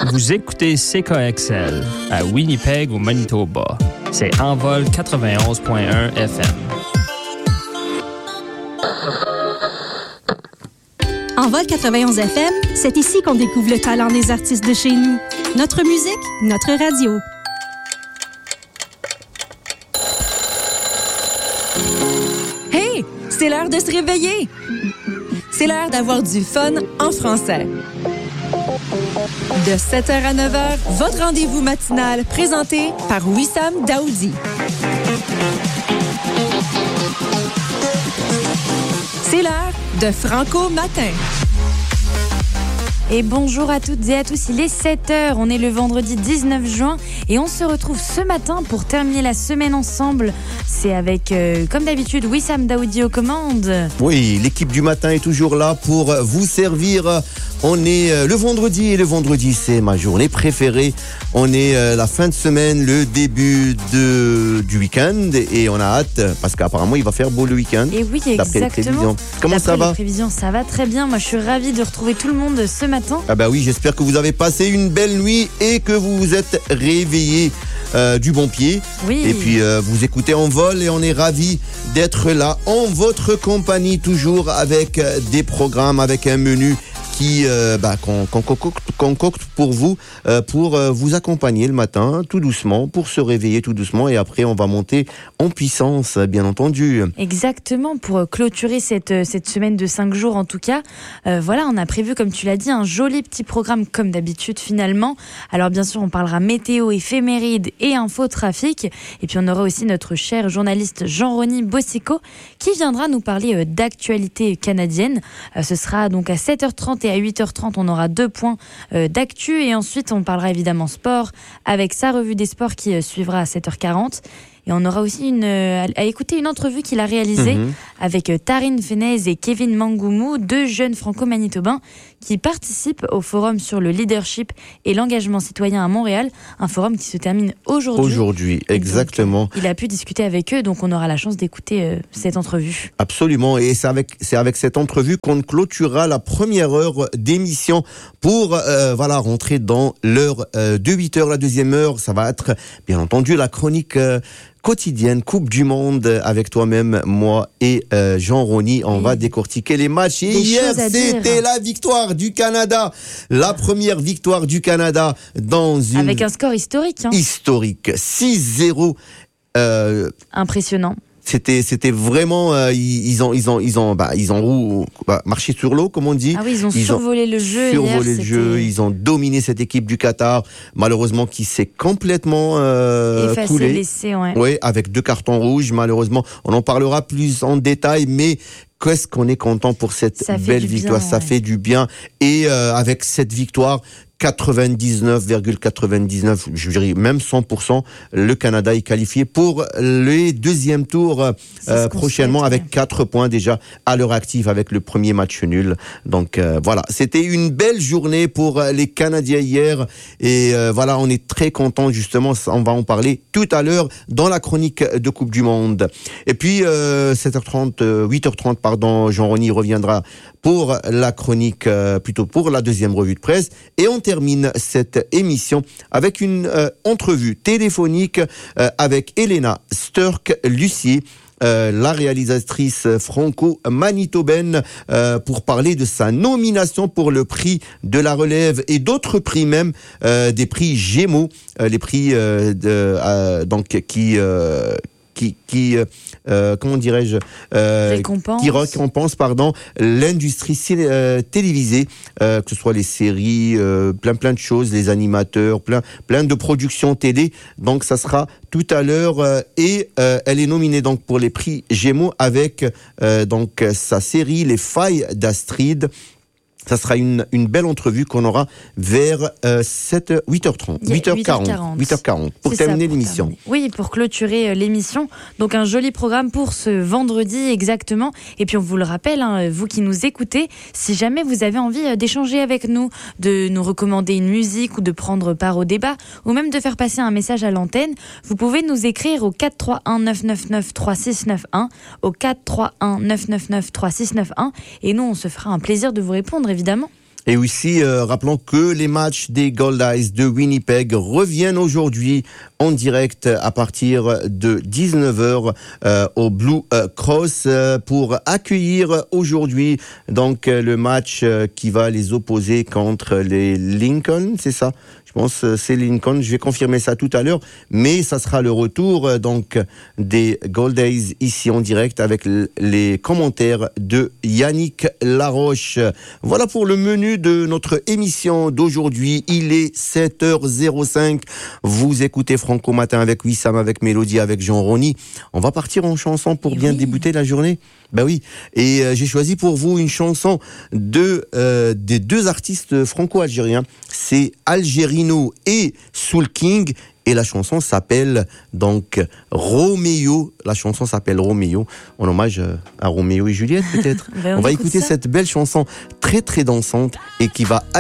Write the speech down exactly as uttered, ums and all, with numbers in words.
Vous écoutez C K X L à Winnipeg au Manitoba. C'est Envol quatre-vingt-onze point un F M. Envol quatre-vingt-onze F M, c'est ici qu'on découvre le talent des artistes de chez nous. Notre musique, notre radio. Hey, c'est l'heure de se réveiller. C'est l'heure d'avoir du fun en français. De sept heures à neuf heures, votre rendez-vous matinal présenté par Wissam Daoudi. C'est l'heure de Franco Matin. Et bonjour à toutes et à tous, il est sept heures, on est le vendredi dix-neuf juin et on se retrouve ce matin pour terminer la semaine ensemble. C'est avec, euh, comme d'habitude, Wissam Daoudi aux commandes. Oui, l'équipe du matin est toujours là pour vous servir. On est euh, le vendredi et le vendredi c'est ma journée préférée. On est euh, la fin de semaine, le début de, du week-end et on a hâte parce qu'apparemment il va faire beau le week-end. Et oui, exactement. Comment D'après ça va? Les prévisions, ça va très bien. Moi je suis ravie de retrouver tout le monde ce matin. Ah bah oui, j'espère que vous avez passé une belle nuit et que vous vous êtes réveillés euh, du bon pied. Oui. Et puis euh, vous écoutez Envol et on est ravis d'être là en votre compagnie toujours avec des programmes, avec un menu qui euh, bah, qu'on, qu'on concocte, concocte pour vous, euh, pour euh, vous accompagner le matin, tout doucement, pour se réveiller tout doucement, et après on va monter en puissance, bien entendu. Exactement, pour clôturer cette, cette semaine de cinq jours en tout cas. Euh, voilà, on a prévu, comme tu l'as dit, un joli petit programme comme d'habitude finalement. Alors bien sûr, on parlera météo, éphéméride et infotrafic. Et puis on aura aussi notre cher journaliste Jean-Rony Bossico qui viendra nous parler euh, d'actualité canadienne. Euh, ce sera donc à sept heures trente et à huit heures trente, on aura deux points euh, d'actu et ensuite on parlera évidemment sport avec sa revue des sports qui euh, suivra à sept heures quarante. Et on aura aussi une, euh, à écouter une entrevue qu'il a réalisée mmh. avec euh, Tarine Fenez et Kevin Mangoumou, deux jeunes franco-manitobains qui participent au forum sur le leadership et l'engagement citoyen à Montréal, un forum qui se termine aujourd'hui. Aujourd'hui, exactement. Donc, il a pu discuter avec eux, donc on aura la chance d'écouter euh, cette entrevue. Absolument, et c'est avec, c'est avec cette entrevue qu'on clôturera la première heure d'émission pour euh, voilà, rentrer dans l'heure euh, de huit heures. La deuxième heure, ça va être bien entendu la chronique euh, quotidienne Coupe du Monde avec toi-même, moi et euh, Jean-Rony. On oui. va décortiquer les matchs. Et Des hier, c'était dire. la victoire du Canada. La première victoire du Canada dans une... Avec un score historique. Hein. Historique. six zéro. Euh... Impressionnant. C'était, c'était vraiment, euh, ils, ils ont, ils ont, ils ont, bah, ils ont bah, marché sur l'eau, comme on dit. Ah oui, ils ont ils survolé ont le jeu. Survolé hier, le jeu. Ils ont dominé cette équipe du Qatar, malheureusement qui s'est complètement euh, Effacé, coulée. laissé, ouais. Ouais, avec deux cartons rouges. Malheureusement, on en parlera plus en détail, mais qu'est-ce qu'on est content pour cette ça belle victoire. Bien, ça ouais. fait du bien. Et euh, avec cette victoire, quatre-vingt-dix-neuf virgule quatre-vingt-dix-neuf, je dirais même cent pour cent, le Canada est qualifié pour les deuxièmes tours euh, prochainement souhaite, avec ouais. quatre points déjà à l'heure active avec le premier match nul. Donc euh, voilà, c'était une belle journée pour les Canadiens hier et euh, voilà, on est très content justement, on va en parler tout à l'heure dans la chronique de Coupe du Monde. Et puis euh, sept heures trente, huit heures trente pardon, Jean-Rony reviendra pour la chronique, euh, plutôt pour la deuxième revue de presse et on termine cette émission avec une euh, entrevue téléphonique euh, avec Elena Sturck-Lucier, euh, la réalisatrice franco-manitobaine, euh, pour parler de sa nomination pour le prix de la relève et d'autres prix même, euh, des prix Gémeaux, euh, les prix euh, de, euh, donc qui euh, qui qui euh, comment dirais-je euh, récompense. qui récompense pardon l'industrie euh, télévisée, euh, que ce soit les séries, euh, plein plein de choses, les animateurs, plein plein de productions télé. Donc ça sera tout à l'heure euh, et euh, elle est nominée donc pour les prix Gémeaux avec euh, donc sa série Les Failles d'Astrid. Ça sera une, une belle entrevue qu'on aura vers euh, sept, huit heures trente, huit heures quarante, huit heures quarante pour C'est terminer ça, pour l'émission. Terminer. Oui, pour clôturer euh, l'émission. Donc un joli programme pour ce vendredi exactement. Et puis on vous le rappelle, hein, vous qui nous écoutez, si jamais vous avez envie euh, d'échanger avec nous, de nous recommander une musique ou de prendre part au débat, ou même de faire passer un message à l'antenne, vous pouvez nous écrire au quatre trois un neuf neuf neuf trois six neuf un, au quatre trois un neuf neuf neuf trois six neuf un, et nous on se fera un plaisir de vous répondre évidemment. Et aussi, euh, rappelons que les matchs des Gold Eyes de Winnipeg reviennent aujourd'hui en direct à partir de dix-neuf heures euh, au Blue Cross euh, pour accueillir aujourd'hui donc euh, le match euh, qui va les opposer contre les Lincoln, c'est ça? Je pense que c'est Lincoln, je vais confirmer ça tout à l'heure, mais ça sera le retour euh, donc des Gold Eyes ici en direct avec l- les commentaires de Yannick Laroche. Voilà pour le menu de notre émission d'aujourd'hui. Il est sept heures zéro cinq. Vous écoutez Franco Matin avec Wissam, avec Mélodie, avec Jean Rony. On va partir en chanson pour Et bien oui. débuter la journée. Ben oui. Et euh, j'ai choisi pour vous une chanson de euh, des deux artistes franco-algériens. C'est Algerino et Soul King. Et la chanson s'appelle donc Roméo. La chanson s'appelle Roméo, en hommage à Roméo et Juliette peut-être. Ben, on on va écoute écouter ça. cette belle chanson très très dansante et qui va